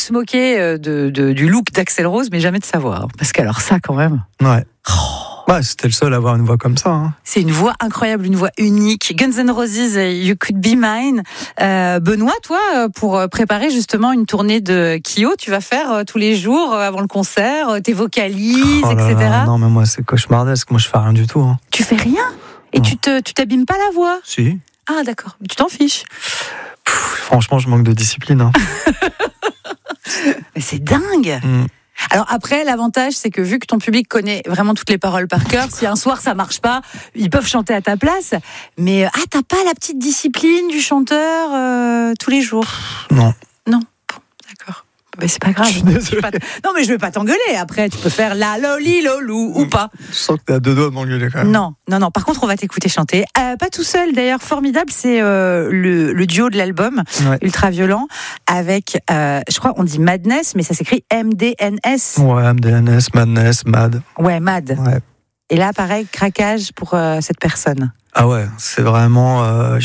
se moquer du look d'Axl Rose, mais jamais de savoir. Parce qu'alors ça, quand même... Ouais. Ouais, c'était le seul à avoir une voix comme ça. Hein. C'est une voix incroyable, une voix unique. Guns N' Roses, You Could Be Mine. Benoît, toi, pour préparer justement une tournée de Kyo, tu vas faire tous les jours avant le concert, tes vocalises, etc. Non, mais moi, c'est cauchemardesque. Moi, je fais rien du tout. Hein. Tu fais rien ? Et tu t'abîmes pas la voix ? Si. Ah, d'accord. Tu t'en fiches ? Franchement, je manque de discipline. Hein. Mais c'est dingue. Alors après, l'avantage, c'est que vu que ton public connaît vraiment toutes les paroles par cœur, si un soir ça marche pas, ils peuvent chanter à ta place. Mais t'as pas la petite discipline du chanteur tous les jours ? Non. Non. Bon, d'accord. Mais c'est pas grave. Je suis désolé. Non, mais je vais pas t'engueuler. Après, tu peux faire la loli lolou ou pas. Je sens que t'es à deux doigts de m'engueuler quand même. Non. Par contre, on va t'écouter chanter. Pas tout seul, d'ailleurs, formidable. C'est le duo de l'album, ouais. Ultraviolent, avec, je crois, on dit Madness, mais ça s'écrit MDNS. Ouais, MDNS, Madness, Mad. Ouais, Mad. Ouais. Et là, pareil, craquage pour cette personne. Ah ouais, c'est vraiment...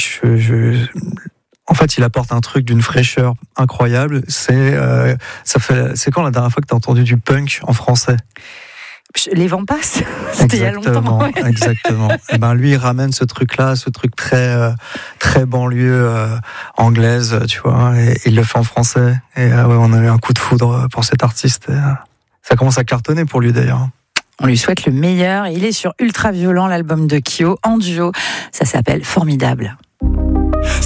En fait, il apporte un truc d'une fraîcheur incroyable. C'est quand la dernière fois que tu as entendu du punk en français ? Les vents passent. C'était il y a longtemps. Ouais. Exactement. Et ben lui, il ramène ce truc-là, ce truc très très banlieue anglaise, tu vois. Et il le fait en français. Et ouais, on a eu un coup de foudre pour cet artiste. Et, ça commence à cartonner pour lui d'ailleurs. On lui souhaite le meilleur. Il est sur Ultraviolent, l'album de Kyo, en duo. Ça s'appelle Formidable.